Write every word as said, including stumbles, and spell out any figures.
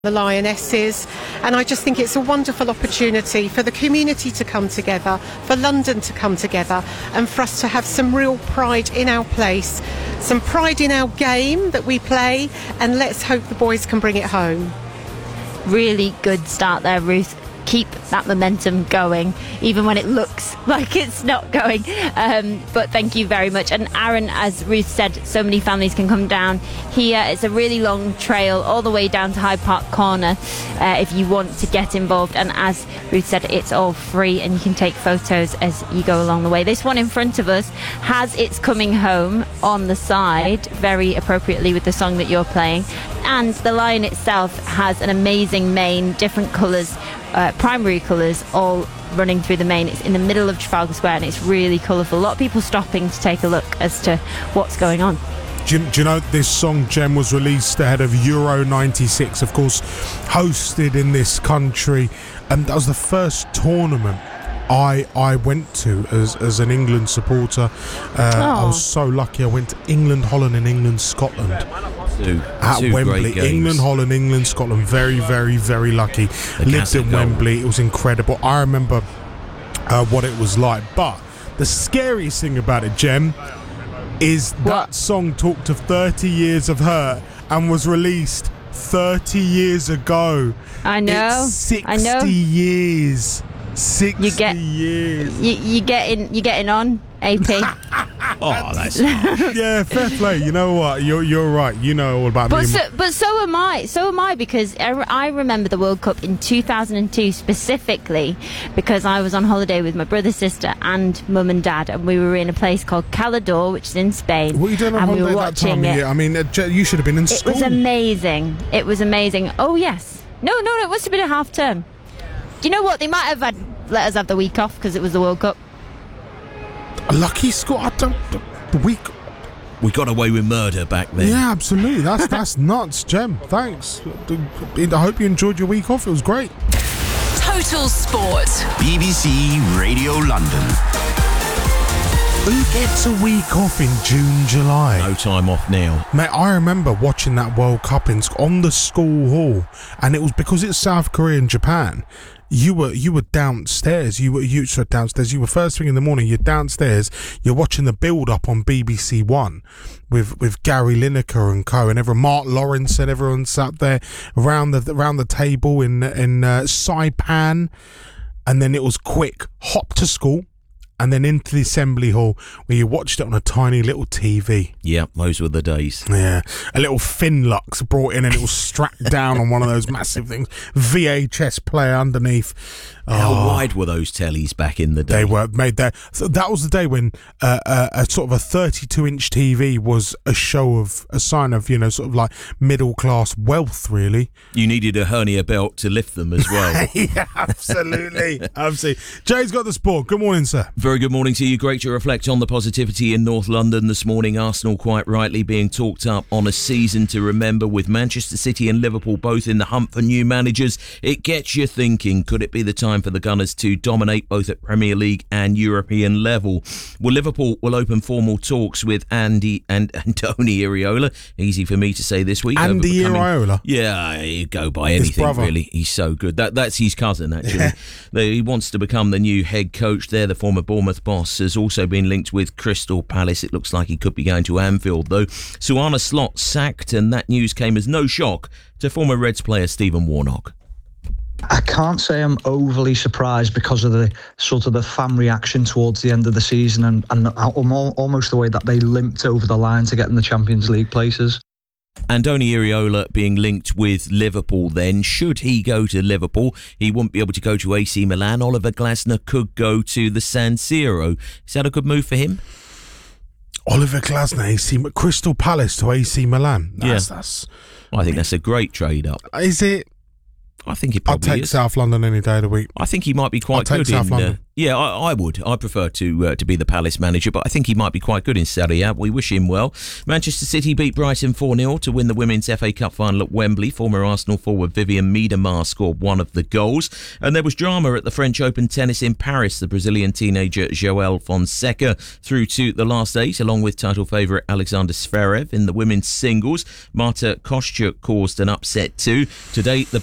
the Lionesses, and I just think it's a wonderful opportunity for the community to come together, for London to come together, and for us to have some real pride in our place, some pride in our game that we play, and let's hope the boys can bring it home. Really good start there, Ruth. Keep that momentum going, even when it looks like it's not going. Um, but thank you very much. And Aaron, as Ruth said, so many families can come down here. It's a really long trail all the way down to Hyde Park Corner uh, if you want to get involved. And as Ruth said, it's all free and you can take photos as you go along the way. This one in front of us has It's Coming Home on the side, very appropriately with the song that you're playing. And the lion itself has an amazing mane, different colours, uh, primary colours, all running through the mane. It's in the middle of Trafalgar Square and it's really colourful. A lot of people stopping to take a look as to what's going on. Do you, do you know this song, Jem, was released ahead of Euro ninety-six, of course, hosted in this country, and that was the first tournament I I went to as, as an England supporter. Uh, I was so lucky. I went to England, Holland and England, Scotland. Two, at two Wembley. England, Holland, England, Scotland. Very, very, very lucky. The Lived in goal. Wembley. It was incredible. I remember uh, what it was like. But the scariest thing about it, Jem, is What? that song talked of thirty years of hurt and was released thirty years ago. I know. It's sixty I know. years. sixty You get- years. You, you getting you getting on, A P? Oh, that's Yeah, fair play. You know what? You're you're right. You know all about But me. so, but so am I. So am I because I re- I remember the World Cup in two thousand two specifically because I was on holiday with my brother, sister, and mum and dad, and we were in a place called Calador, which is in Spain. What are you doing on and we holiday were that time watching of it. year? I mean, uh, J- you should have been in It school. was amazing. It was amazing. Oh yes. No, no, no. It must have been a half term. Do you know what? They might have had let us have the week off because it was the World Cup. A lucky school. I don't. The week. we got away with murder back then. Yeah, absolutely. That's that's nuts, Jem. Thanks. I hope you enjoyed your week off. It was great. Total Sport. B B C Radio London. Who gets a week off in June, July? No time off now. Mate, I remember watching that World Cup in, on the school hall, and it was because it's South Korea and Japan. You were you were downstairs. You were you so downstairs. You were first thing in the morning. You're downstairs. You're watching the build up on B B C One with with Gary Lineker and co. And everyone, Mark Lawrence and everyone sat there around the around the table in in uh, Saipan, and then it was quick hop to school. And then into the assembly hall where you watched it on a tiny little T V. Yeah, those were the days. Yeah. A little Finlux brought in and it was strapped down on one of those massive things. V H S player underneath. How Oh, wide were those tellies back in the day? they were made there. So that was the day when uh, uh, a sort of a thirty-two inch T V was a show of a sign of, you know, sort of like middle class wealth, really. You needed a hernia belt to lift them as well. Yeah, absolutely. Absolutely. Jay's got the sport. Good morning, sir. Very good morning to you. Great to reflect on the positivity in North London this morning. Arsenal quite rightly being talked up on a season to remember with Manchester City and Liverpool both in the hunt for new managers. It gets you thinking, could it be the time for the Gunners to dominate both at Premier League and European level? Well, Liverpool will open formal talks with Andy and Andoni Iraola. Easy for me to say this week. over Andy becoming- Iraola? Yeah, you go by His anything, brother. really. He's so good. That That's his cousin, actually. He wants to become the new head coach there. The former Bournemouth boss has also been linked with Crystal Palace. It looks like he could be going to Anfield, though. Suana Slot sacked, and that news came as no shock to former Reds player Stephen Warnock. I can't say I'm overly surprised because of the sort of the fan reaction towards the end of the season and, and al- almost the way that they limped over the line to get in the Champions League places. Andoni Iraola being linked with Liverpool then. Should he go to Liverpool, he wouldn't be able to go to A C Milan. Oliver Glasner could go to the San Siro. Is that a good move for him? Oliver Glasner, A C Crystal Palace to A C Milan. That's, Yeah. that's I think that's a great trade-up. Is it? I think he I'd probably take is. South London any day of the week. I think he might be quite I'll take good South in. Uh, London. yeah, I, I would. I prefer to uh, to be the Palace manager, but I think he might be quite good in Serie A. We wish him well. Manchester City beat Brighton four nil to win the Women's F A Cup final at Wembley. Former Arsenal forward Vivian Miedema scored one of the goals. And there was drama at the French Open tennis in Paris. The Brazilian teenager Joel Fonseca through to the last eight, along with title favourite Alexander Zverev. In the women's singles, Marta Kostyuk caused an upset too. Today, the